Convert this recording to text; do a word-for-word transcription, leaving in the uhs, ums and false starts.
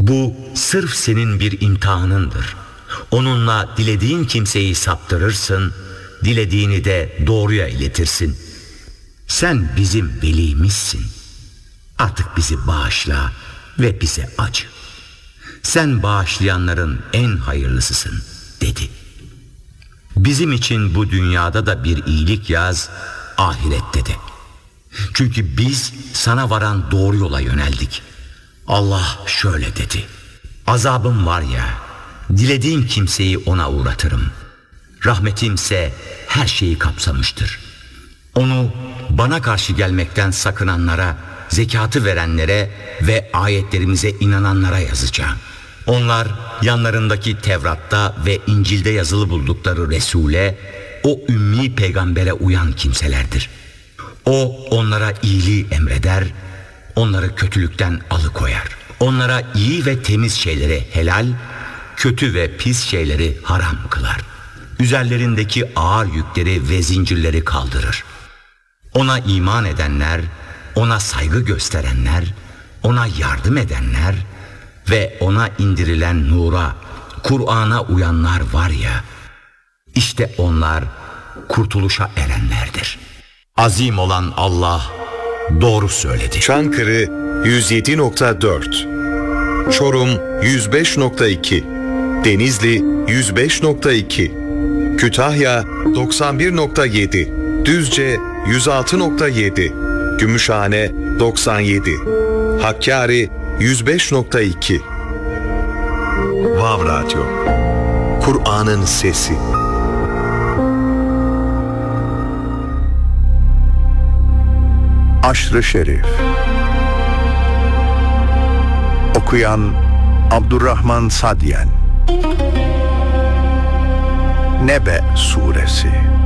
Bu sırf senin bir imtihanındır. Onunla dilediğin kimseyi saptırırsın, dilediğini de doğruya iletirsin. Sen bizim velimizsin. Artık bizi bağışla ve bize acı. Sen bağışlayanların en hayırlısısın dedi. Bizim için bu dünyada da bir iyilik yaz, ahirette de. Çünkü biz sana varan doğru yola yöneldik. Allah şöyle dedi: azabım var ya, dilediğim kimseyi ona uğratırım. Rahmetimse her şeyi kapsamıştır. Onu bana karşı gelmekten sakınanlara, zekatı verenlere ve ayetlerimize inananlara yazacağım. Onlar yanlarındaki Tevrat'ta ve İncil'de yazılı buldukları Resul'e, o ümmi peygambere uyan kimselerdir. O onlara iyiliği emreder, onları kötülükten alıkoyar. Onlara iyi ve temiz şeyleri helal, kötü ve pis şeyleri haram kılar. Üzerlerindeki ağır yükleri ve zincirleri kaldırır. Ona iman edenler, ona saygı gösterenler, ona yardım edenler ve ona indirilen nura, Kur'an'a uyanlar var ya, işte onlar kurtuluşa erenlerdir. Azim olan Allah doğru söyledi. Çankırı yüz yedi nokta dört, Çorum yüz beş nokta iki, Denizli yüz beş nokta iki, Kütahya doksan bir nokta yedi, Düzce yüz altı nokta yedi, Gümüşhane doksan yedi, Hakkari yüz beş nokta iki. Vav Radyo, Kur'an'ın sesi. Aşr-ı Şerif. Okuyan Abdurrahman Sadyen. Nebe Suresi.